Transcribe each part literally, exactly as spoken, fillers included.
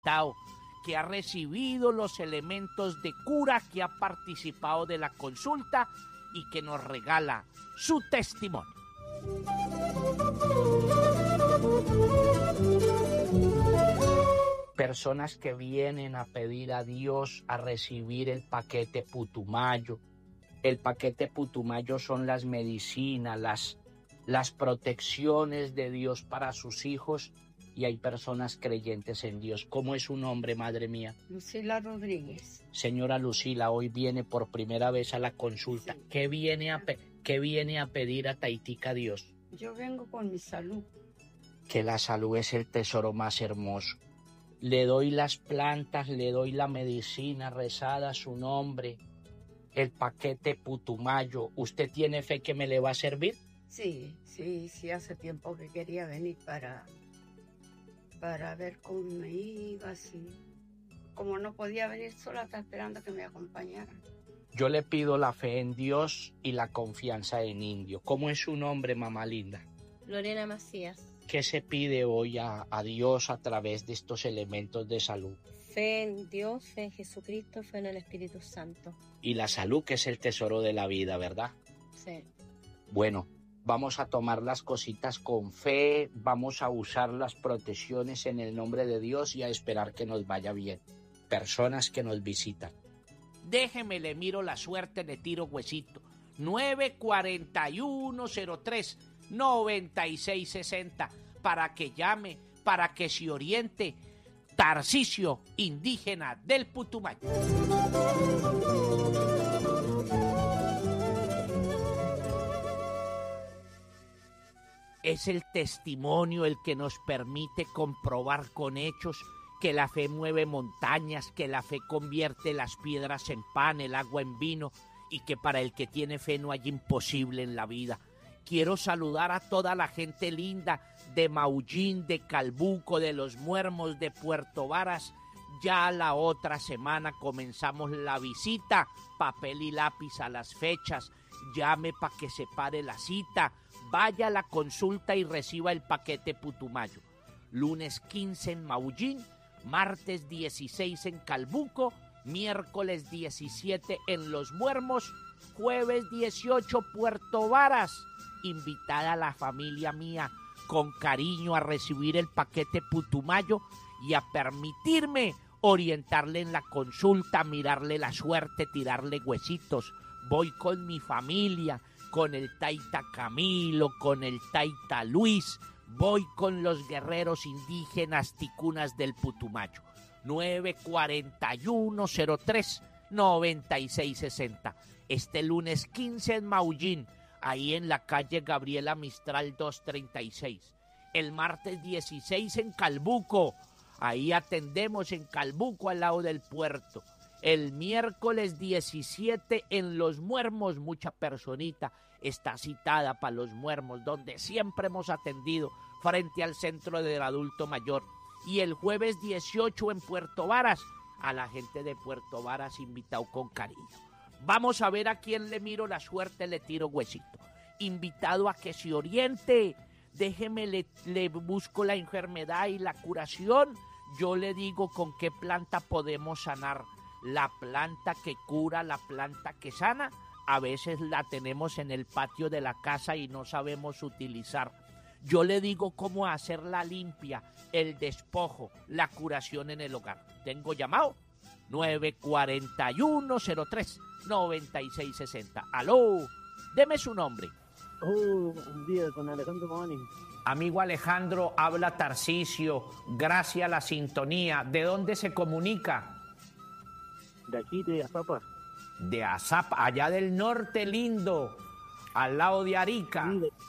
invitado, que ha recibido los elementos de cura, que ha participado de la consulta y que nos regala su testimonio. Personas que vienen a pedir a Dios a recibir el paquete Putumayo. El paquete Putumayo son las medicinas, las, las protecciones de Dios para sus hijos, y hay personas creyentes en Dios. ¿Cómo es su nombre, madre mía? Lucila Rodríguez. Señora Lucila, hoy viene por primera vez a la consulta. Sí. ¿Qué viene a, pe- qué viene a pedir a Taitica Dios? Yo vengo con mi salud. Que la salud es el tesoro más hermoso. Le doy las plantas, le doy la medicina rezada a su nombre, el paquete Putumayo. ¿Usted tiene fe que me le va a servir? Sí, sí, sí, hace tiempo que quería venir para, para ver cómo me iba, así. Como no podía venir sola, estaba esperando que me acompañaran. Yo le pido la fe en Dios y la confianza en Indio. ¿Cómo es su nombre, mamá linda? Lorena Macías. ¿Qué se pide hoy a, a Dios a través de estos elementos de salud? Fe en Dios, fe en Jesucristo, fe en el Espíritu Santo. Y la salud, que es el tesoro de la vida, ¿verdad? Sí. Bueno, vamos a tomar las cositas con fe, vamos a usar las protecciones en el nombre de Dios y a esperar que nos vaya bien. Personas que nos visitan. Déjeme, le miro la suerte, le tiro huesito. nueve cuatro uno cero tres noventa y seis sesenta para que llame, para que se oriente. Tarcisio, indígena del Putumayo. Es el testimonio el que nos permite comprobar con hechos que la fe mueve montañas, que la fe convierte las piedras en pan, el agua en vino, y que para el que tiene fe no hay imposible en la vida. Quiero saludar a toda la gente linda de Maullín, de Calbuco, de Los Muermos, de Puerto Varas. Ya la otra semana comenzamos la visita, papel y lápiz a las fechas. Llame para que se pare la cita, vaya a la consulta y reciba el paquete Putumayo. Lunes quince en Maullín, martes dieciséis en Calbuco, miércoles diecisiete en Los Muermos, jueves dieciocho Puerto Varas. Invitada a la familia mía con cariño a recibir el paquete Putumayo y a permitirme orientarle en la consulta, mirarle la suerte, tirarle huesitos. Voy con mi familia, con el Taita Camilo, con el Taita Luis, voy con los guerreros indígenas ticunas del Putumayo. nueve cuatro uno cero tres noventa y seis sesenta. Este lunes quince en Maullín, ahí en la calle Gabriela Mistral doscientos treinta y seis. El martes dieciséis en Calbuco, ahí atendemos en Calbuco al lado del puerto. El miércoles diecisiete en Los Muermos, mucha personita está citada para Los Muermos, donde siempre hemos atendido frente al centro del adulto mayor. Y el jueves dieciocho en Puerto Varas, a la gente de Puerto Varas invitado con cariño. Vamos a ver a quién le miro la suerte, le tiro huesito. Invitado a que se oriente, déjeme, le, le busco la enfermedad y la curación. Yo le digo con qué planta podemos sanar. La planta que cura, la planta que sana, a veces la tenemos en el patio de la casa y no sabemos utilizar. Yo le digo cómo hacer la limpia, el despojo, la curación en el hogar. ¿Tengo llamado? nueve cuatro uno cero tres noventa y seis sesenta. Aló, deme su nombre. Oh, buen día, con Alejandro Mamani. Amigo Alejandro, habla Tarcisio, gracias a la sintonía. ¿De dónde se comunica? De aquí, de Azapa. De Azapa, allá del norte lindo, al lado de Arica. Sí, de...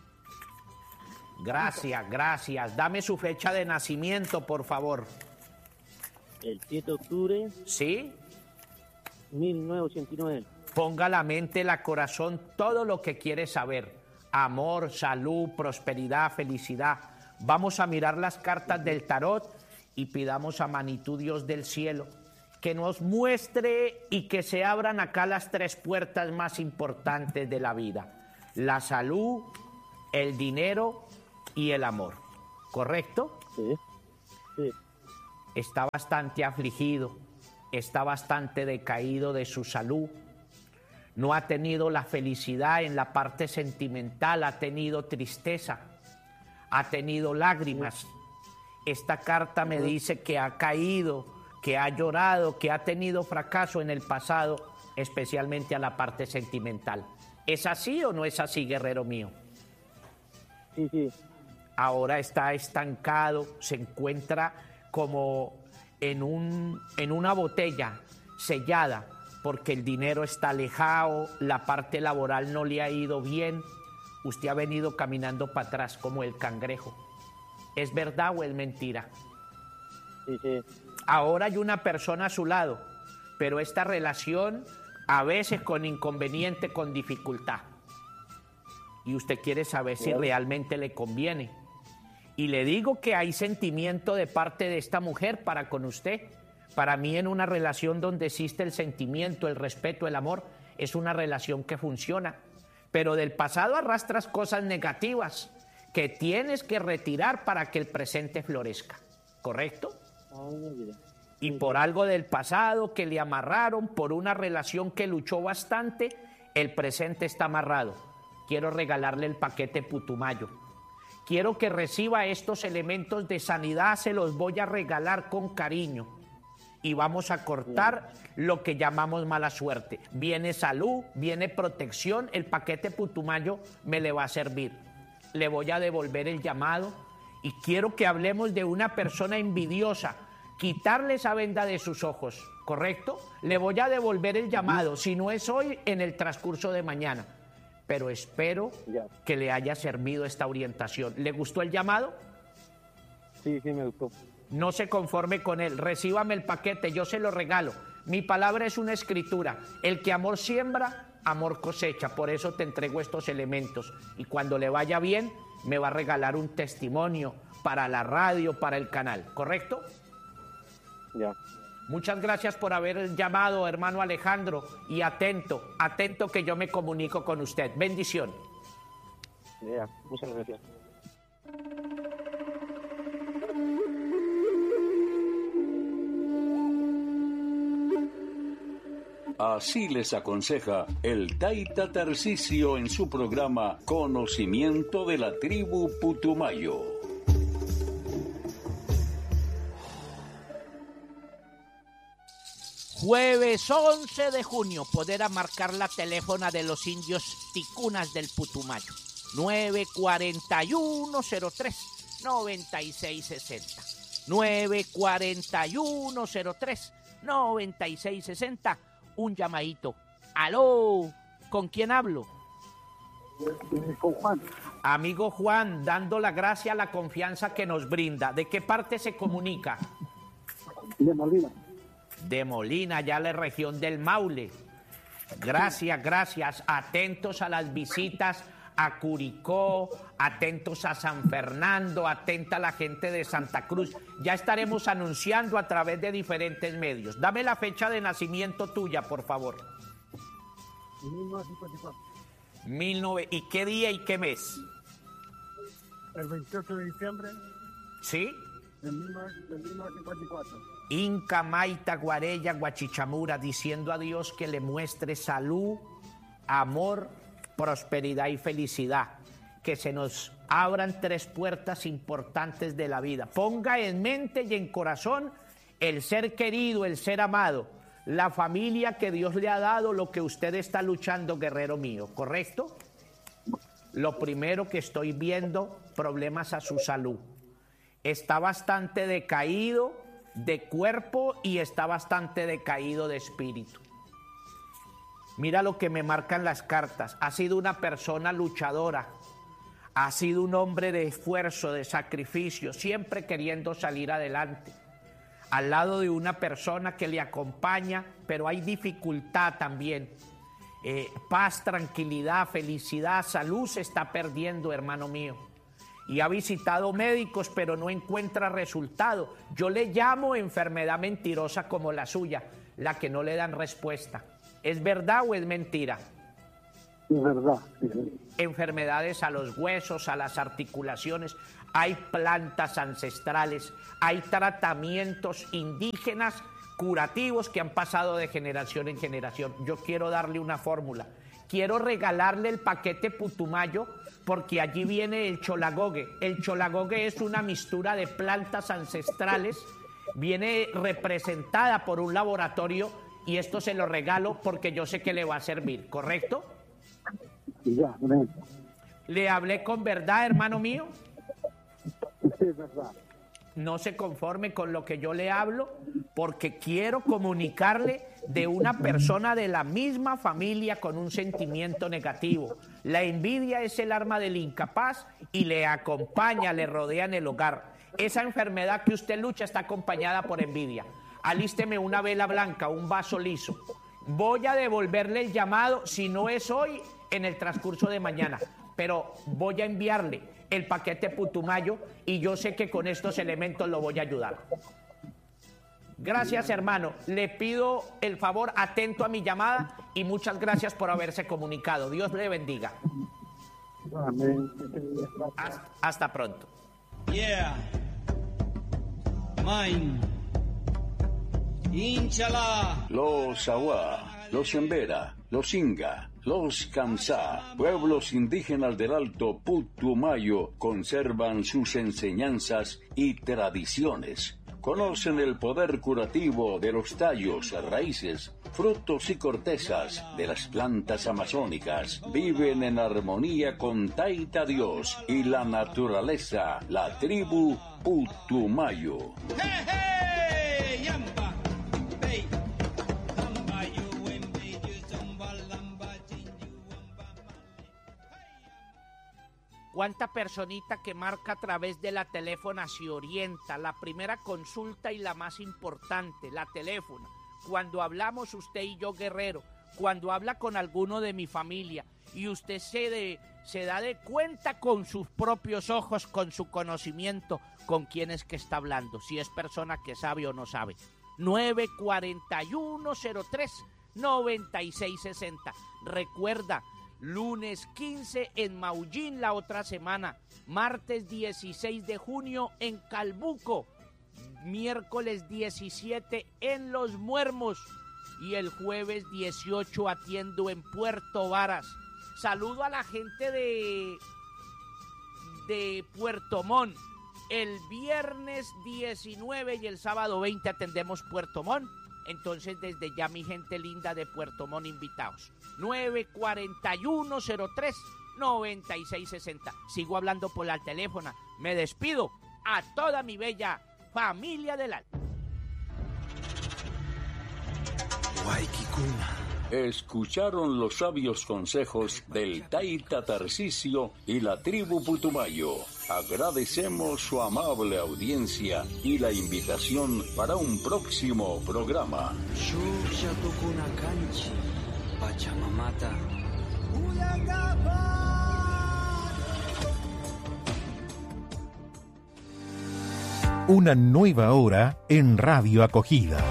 Gracias, gracias. Dame su fecha de nacimiento, por favor. El siete de octubre. ¿Sí? mil novecientos ochenta y nueve. Ponga la mente, la corazón, todo lo que quiere saber. Amor, salud, prosperidad, felicidad. Vamos a mirar las cartas del tarot y pidamos a Manitud, Dios del cielo, que nos muestre y que se abran acá las tres puertas más importantes de la vida. La salud, el dinero y el amor. ¿Correcto? Sí, sí. está bastante afligido, está bastante decaído de su salud, no ha tenido la felicidad en la parte sentimental, ha tenido tristeza, ha tenido lágrimas. Esta carta me dice que ha caído, que ha llorado, que ha tenido fracaso en el pasado, especialmente a la parte sentimental. ¿Es así o no es así, guerrero mío? Sí, sí. Ahora está estancado, se encuentra como en, un, en una botella sellada, porque el dinero está alejado, la parte laboral no le ha ido bien, usted ha venido caminando para atrás como el cangrejo. ¿Es verdad o es mentira? Sí, sí. Ahora hay una persona a su lado, pero esta relación a veces con inconveniente, con dificultad. Y usted quiere saber si realmente le conviene. Y le digo que hay sentimiento de parte de esta mujer para con usted. Para mí, en una relación donde existe el sentimiento, el respeto, el amor, es una relación que funciona. Pero del pasado arrastras cosas negativas que tienes que retirar para que el presente florezca. ¿Correcto? Y por algo del pasado que le amarraron, por una relación que luchó bastante, el presente está amarrado. Quiero regalarle el paquete Putumayo. Quiero que reciba estos elementos de sanidad, se los voy a regalar con cariño. Y vamos a cortar lo que llamamos mala suerte. Viene salud, viene protección, el paquete Putumayo me le va a servir. Le voy a devolver el llamado y quiero que hablemos de una persona envidiosa, quitarle esa venda de sus ojos, ¿correcto? Le voy a devolver el llamado, si no es hoy, en el transcurso de mañana. Pero espero ya. que le haya servido esta orientación. ¿Le gustó el llamado? Sí, sí, me gustó. No se conforme con él, recíbame el paquete, yo se lo regalo. Mi palabra es una escritura. El que amor siembra, amor cosecha. Por eso te entrego estos elementos. Y cuando le vaya bien, me va a regalar un testimonio para la radio, para el canal. ¿Correcto? Ya. Muchas gracias por haber llamado, hermano Alejandro. Y atento, atento que yo me comunico con usted. Bendición. Ya, muchas gracias. Así les aconseja el Taita Tarcisio en su programa Conocimiento de la Tribu Putumayo. Jueves once de junio, poder marcar la teléfona de los indios ticunas del Putumayo. nueve cuatro uno cero tres nueve seis seis cero. nueve cuatro uno cero tres nueve seis seis cero. Un llamadito. ¡Aló! ¿Con quién hablo? Con Juan. Amigo Juan, dando la gracia a la confianza que nos brinda. ¿De qué parte se comunica? De Molina. De Molina, ya la región del Maule. Gracias, gracias. Atentos a las visitas a Curicó, atentos a San Fernando, atenta a la gente de Santa Cruz. Ya estaremos anunciando a través de diferentes medios. Dame la fecha de nacimiento tuya, por favor. mil novecientos cincuenta y cuatro. mil nueve ¿Y qué día y qué mes? El veintiocho de diciembre ¿Sí? de mil novecientos cincuenta y cuatro. Inca, Maita, Guarella, Guachichamura, diciendo a Dios que le muestre salud, amor, prosperidad y felicidad. Que se nos abran tres puertas importantes de la vida. Ponga en mente y en corazón el ser querido, el ser amado, la familia que Dios le ha dado, lo que usted está luchando, guerrero mío, ¿correcto? Lo primero que estoy viendo, problemas a su salud. Está bastante decaído de cuerpo y está bastante decaído de espíritu. Mira lo que me marcan las cartas. Ha sido una persona luchadora. Ha sido un hombre de esfuerzo, de sacrificio, siempre queriendo salir adelante. Al lado de una persona que le acompaña, pero hay dificultad también. Eh, paz, tranquilidad, felicidad, salud se está perdiendo, hermano mío. Y ha visitado médicos, pero no encuentra resultado. Yo le llamo enfermedad mentirosa como la suya, la que no le dan respuesta. ¿Es verdad o es mentira? Es verdad. Sí, sí. Enfermedades a los huesos, a las articulaciones, hay plantas ancestrales, hay tratamientos indígenas curativos que han pasado de generación en generación. Yo quiero darle una fórmula, quiero regalarle el paquete Putumayo porque allí viene el cholagogue. El cholagogue es una mixtura de plantas ancestrales, viene representada por un laboratorio y esto se lo regalo porque yo sé que le va a servir, ¿correcto? Ya, amén. ¿Le hablé con verdad, hermano mío? Sí, es verdad. No se conforme con lo que yo le hablo, porque quiero comunicarle de una persona de la misma familia con un sentimiento negativo. La envidia es el arma del incapaz y le acompaña, le rodea en el hogar. Esa enfermedad que usted lucha está acompañada por envidia. Alísteme una vela blanca, un vaso liso. Voy a devolverle el llamado, si no es hoy, en el transcurso de mañana. Pero voy a enviarle el paquete Putumayo y yo sé que con estos elementos lo voy a ayudar. Gracias, hermano. Le pido el favor atento a mi llamada y muchas gracias por haberse comunicado. Dios le bendiga. Amén. Hasta, hasta pronto. Yeah. Mine. Inchala. Los Awa, los Embera, los Inga, los Kamsá, pueblos indígenas del Alto Putumayo, conservan sus enseñanzas y tradiciones. Conocen el poder curativo de los tallos, raíces, frutos y cortezas de las plantas amazónicas. Viven en armonía con Taita Dios y la naturaleza, la tribu Putumayo. Hey, hey, yamba. ¿Cuánta personita que marca a través de la teléfona se orienta? La primera consulta y la más importante, la teléfona. Cuando hablamos usted y yo, guerrero, cuando habla con alguno de mi familia y usted se, de, se da de cuenta con sus propios ojos, con su conocimiento, con quién es que está hablando, si es persona que sabe o no sabe. nueve cuatro uno cero tres nueve seis seis cero. Recuerda, lunes quince en Maullín la otra semana, martes dieciséis de junio en Calbuco, miércoles diecisiete en Los Muermos y el jueves dieciocho atiendo en Puerto Varas. Saludo a la gente de, de Puerto Montt. El viernes diecinueve y el sábado veinte atendemos Puerto Montt. Entonces, desde ya, mi gente linda de Puerto Montt, invitados. nueve cuatro uno cero tres nueve seis seis cero. Sigo hablando por la teléfono. Me despido a toda mi bella familia del alma. Escucharon los sabios consejos del Taita Tarcisio y la tribu Putumayo. Agradecemos su amable audiencia y la invitación para un próximo programa. Una nueva hora en Radio Acogida.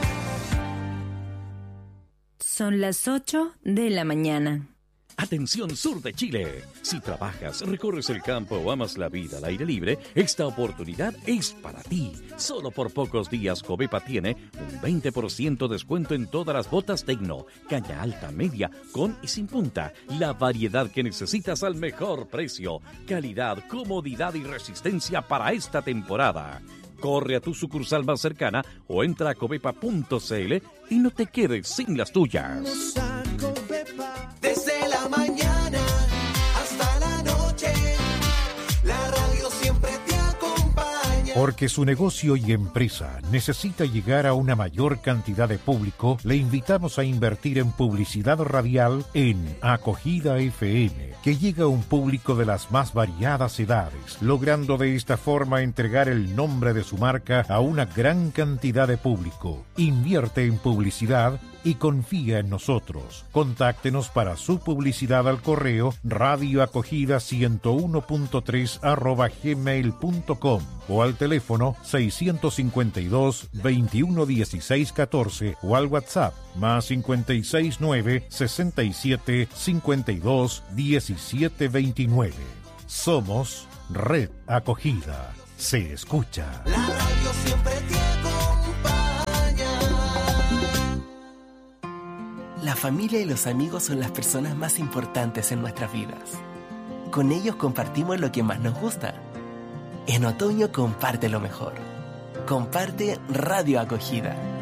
Son las ocho de la mañana. Atención sur de Chile. Si trabajas, recorres el campo o amas la vida al aire libre, esta oportunidad es para ti. Solo por pocos días Covepa tiene un veinte por ciento descuento en todas las botas Tecno, caña alta, media, con y sin punta. La variedad que necesitas al mejor precio. Calidad, comodidad y resistencia para esta temporada. Corre a tu sucursal más cercana o entra a covepa punto cl y no te quedes sin las tuyas. Desde la mañana hasta la noche, la radio siempre te acompaña. Porque su negocio y empresa necesita llegar a una mayor cantidad de público, le invitamos a invertir en publicidad radial en Acogida F M, que llega a un público de las más variadas edades, logrando de esta forma entregar el nombre de su marca a una gran cantidad de público. Invierte en publicidad y confía en nosotros. Contáctenos para su publicidad al correo radioacogida ciento uno punto tres arroba gmail punto com o al teléfono seiscientos cincuenta y dos, veintiuno dieciséis catorce o al WhatsApp más cincuenta y seis nueve, sesenta y siete, cincuenta y dos, diecisiete veintinueve. Somos Red Acogida. Se escucha. La radio siempre te acompaña. La familia y los amigos son las personas más importantes en nuestras vidas. Con ellos compartimos lo que más nos gusta. En otoño comparte lo mejor. Comparte Radio Acogida.